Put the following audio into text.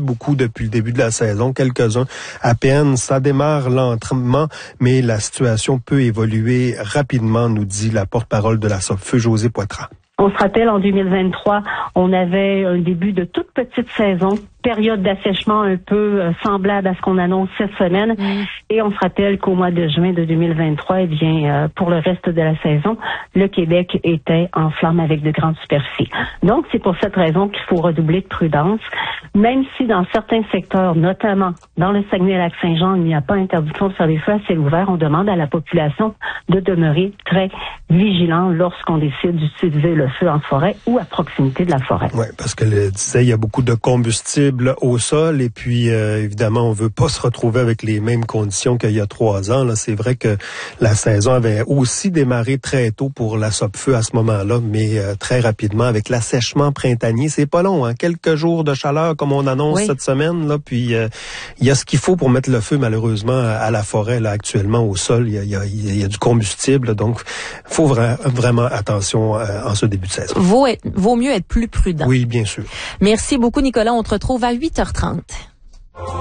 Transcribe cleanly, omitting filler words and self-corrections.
beaucoup depuis le début de la saison, quelques-uns à peine. Ça démarre lentement, mais la situation peut évoluer rapidement, nous dit la porte-parole de la SOPFEU, Josée Poitras. On se rappelle, en 2023, on avait un début de toute petite saison, période d'assèchement un peu semblable à ce qu'on annonce cette semaine. Et on se rappelle qu'au mois de juin de 2023, pour le reste de la saison, le Québec était en flamme avec de grandes superficies. Donc, c'est pour cette raison qu'il faut redoubler de prudence. Même si dans certains secteurs, notamment dans le Saguenay-Lac-Saint-Jean, il n'y a pas interdiction de faire des feux à ciel ouvert, on demande à la population de demeurer très vigilant lorsqu'on décide d'utiliser le feu en forêt ou à proximité de la forêt. Oui, parce que disait, il y a beaucoup de combustible au sol et puis évidemment, on veut pas se retrouver avec les mêmes conditions qu'il y a 3 ans. Là, c'est vrai que la saison avait aussi démarré très tôt pour la SOPFEU à ce moment-là, mais très rapidement avec l'assèchement printanier. C'est pas long, hein? Quelques jours de chaleur comme on annonce cette semaine. Là, puis il y a ce qu'il faut pour mettre le feu malheureusement à la forêt là actuellement au sol. Il y a du combustible, donc faut vraiment attention en ce début de saison. Vaut mieux être plus prudent. Oui, bien sûr. Merci beaucoup, Nicolas. On te retrouve à 8h30.